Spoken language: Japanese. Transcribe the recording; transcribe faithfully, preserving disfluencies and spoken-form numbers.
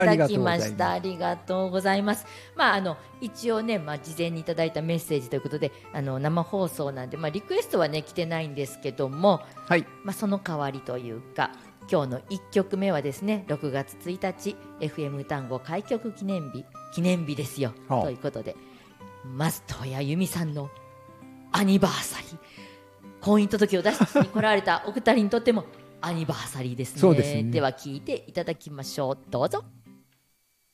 ただきました。ありがとうございます。まあ、あの一応ね、まあ、事前にいただいたメッセージということで、あの生放送なんで、まあ、リクエストはね来てないんですけども、 はい、 まあ、その代わりというか、今日のいっきょくめはですね、ろくがつついたち エフエム 単語開局記念日記念日ですよ、 はあ、 ということで、松任谷由実さんのアニバーサリー、婚姻届を出しに来られたお二人にとってもアニバーサリーですね。 そうですね。 では聞いていただきましょう。どうぞ。